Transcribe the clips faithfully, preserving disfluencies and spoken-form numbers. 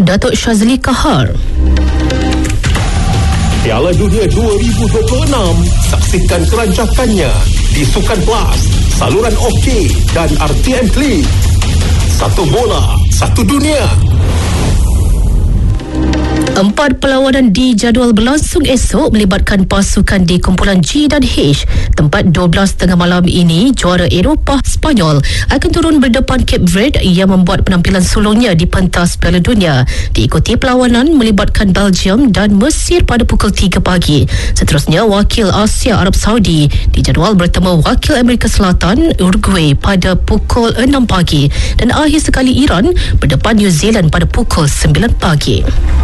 Datuk Shazli Kahar. Piala Dunia dua ribu dua puluh enam, saksikan kerancakannya di Sukan Plus, saluran OK dan R T M Klik. Satu bola, satu dunia. Empat perlawanan dijadual berlangsung esok melibatkan pasukan di kumpulan G dan H. Tempat dua belas tengah malam ini, juara Eropah Spanyol akan turun berdepan Cape Verde yang membuat penampilan sulungnya di pentas Piala Dunia. Diikuti perlawanan melibatkan Belgium dan Mesir pada pukul tiga pagi. Seterusnya, wakil Asia Arab Saudi dijadual bertemu wakil Amerika Selatan Uruguay pada pukul enam pagi. Dan akhir sekali Iran berdepan New Zealand pada pukul sembilan pagi.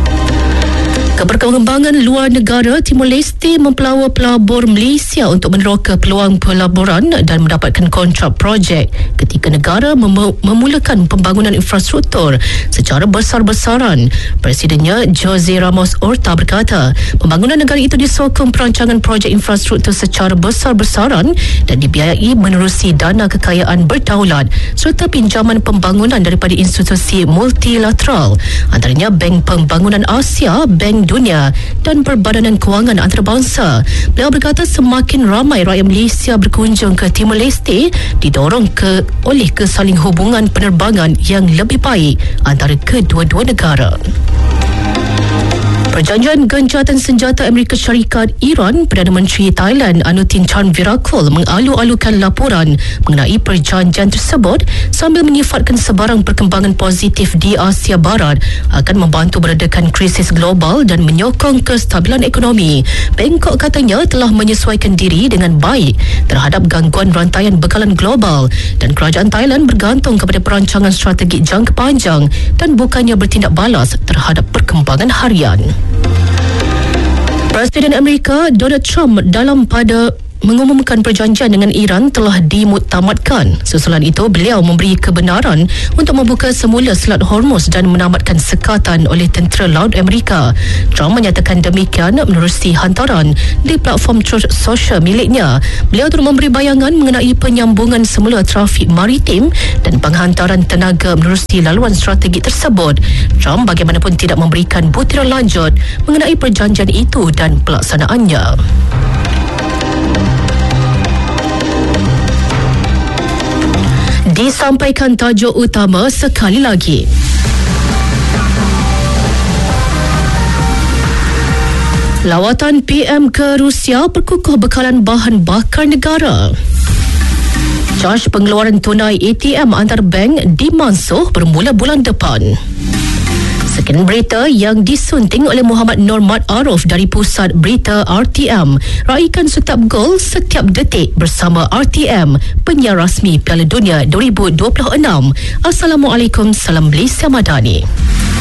Keberkembangan luar negara, Timor Leste mempelawa pelabur Malaysia untuk meneroka peluang pelaburan dan mendapatkan kontrak projek ketika negara mem- memulakan pembangunan infrastruktur secara besar-besaran. Presidennya Jose Ramos Horta berkata, pembangunan negara itu disokong perancangan projek infrastruktur secara besar-besaran dan dibiayai menerusi dana kekayaan berdaulat serta pinjaman pembangunan daripada institusi multilateral, antaranya Bank Pembangunan Asia, Bank Dunia dan Perbadanan Kewangan Antarabangsa. Beliau berkata semakin ramai rakyat Malaysia berkunjung ke Timor Leste didorong ke oleh kesaling hubungan penerbangan yang lebih baik antara kedua-dua negara. Perjanjian gencatan senjata Amerika Syarikat Iran, Perdana Menteri Thailand Anutin Charnvirakul mengalu-alukan laporan mengenai perjanjian tersebut sambil menyifatkan sebarang perkembangan positif di Asia Barat akan membantu meredakan krisis global dan menyokong kestabilan ekonomi. Bangkok katanya telah menyesuaikan diri dengan baik terhadap gangguan rantaian bekalan global dan kerajaan Thailand bergantung kepada perancangan strategik jangka panjang dan bukannya bertindak balas terhadap perkembangan harian. Presiden Amerika Donald Trump dalam pada mengumumkan perjanjian dengan Iran telah dimuktamadkan. Susulan itu, beliau memberi kebenaran untuk membuka semula Selat Hormuz dan menamatkan sekatan oleh tentera laut Amerika. Trump menyatakan demikian menerusi hantaran di platform Truth Social miliknya. Beliau turut memberi bayangan mengenai penyambungan semula trafik maritim dan penghantaran tenaga menerusi laluan strategi tersebut. Trump bagaimanapun tidak memberikan butiran lanjut mengenai perjanjian itu dan pelaksanaannya. Disampaikan tajuk utama sekali lagi. Lawatan P M ke Rusia berkukuh bekalan bahan bakar negara. Caj pengeluaran tunai A T M antar bank dimansuh bermula bulan depan. Sekian berita yang disunting oleh Muhammad Nur Mat Arif dari Pusat Berita R T M. Raikan setiap gol setiap detik bersama R T M, penyiar rasmi Piala Dunia dua ribu dua puluh enam. Assalamualaikum, salam Malaysia Madani.